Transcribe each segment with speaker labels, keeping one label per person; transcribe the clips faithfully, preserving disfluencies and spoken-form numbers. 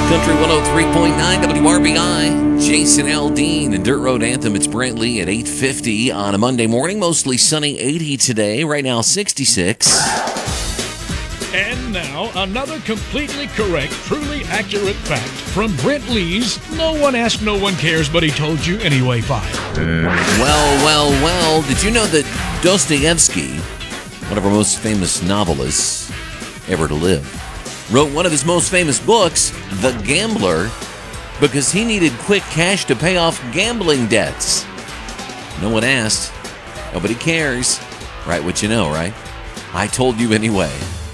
Speaker 1: Country one oh three point nine W R B I. Jason Aldean and Dirt Road Anthem. It's Brent Lee at eight fifty on a Monday morning. Mostly sunny, eighty today. Right now, sixty-six.
Speaker 2: And now, another completely correct, truly accurate fact from Brent Lee's No One Asked, No One Cares, But He Told You Anyway file.
Speaker 1: Well, well, well. Did you know that Dostoevsky, one of our most famous novelists ever to live, wrote one of his most famous books, The Gambler, because he needed quick cash to pay off gambling debts? No one asked. Nobody cares. Right, what you know, right? I told you anyway.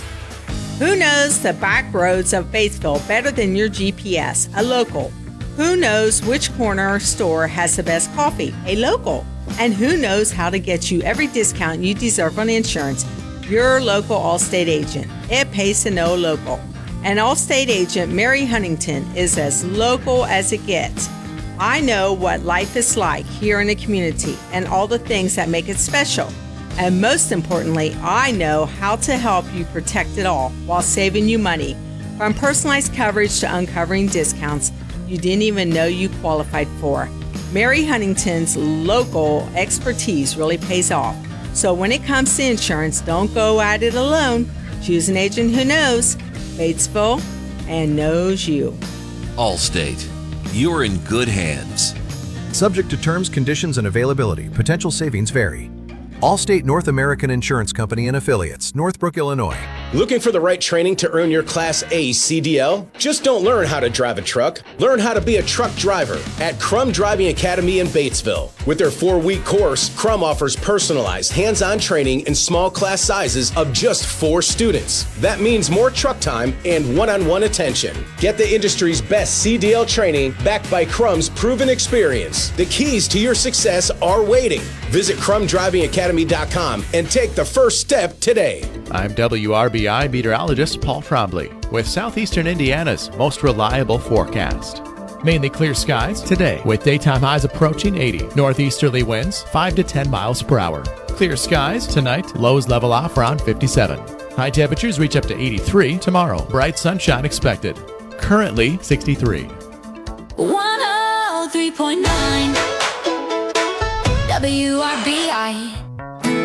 Speaker 3: Who knows the back roads of Batesville better than your G P S? A local. Who knows which corner store has the best coffee? A local. And who knows how to get you every discount you deserve on insurance? Your local Allstate agent. It pays to know local. And Allstate agent Mary Huntington is as local as it gets. I know what life is like here in the community and all the things that make it special. And most importantly, I know how to help you protect it all while saving you money. From personalized coverage to uncovering discounts you didn't even know you qualified for. Mary Huntington's local expertise really pays off. So when it comes to insurance, don't go at it alone. Choose an agent who knows Batesville and knows you.
Speaker 1: Allstate, you're in good hands.
Speaker 4: Subject to terms, conditions, and availability. Potential savings vary. Allstate North American Insurance Company and Affiliates, Northbrook, Illinois.
Speaker 5: Looking for the right training to earn your Class A C D L? Just don't learn how to drive a truck. Learn how to be a truck driver at Crum Driving Academy in Batesville. With their four-week course, Crum offers personalized, hands-on training in small class sizes of just four students. That means more truck time and one-on-one attention. Get the industry's best C D L training backed by Crum's proven experience. The keys to your success are waiting. Visit crum driving academy dot com and take the first step today.
Speaker 6: I'm W R B I meteorologist Paul Trombley with Southeastern Indiana's most reliable forecast. Mainly clear skies today with daytime highs approaching eighty. Northeasterly winds five to ten miles per hour. Clear skies tonight, lows level off around fifty-seven. High temperatures reach up to eighty-three tomorrow. Bright sunshine expected. Currently sixty-three.
Speaker 7: one oh three point nine W R B I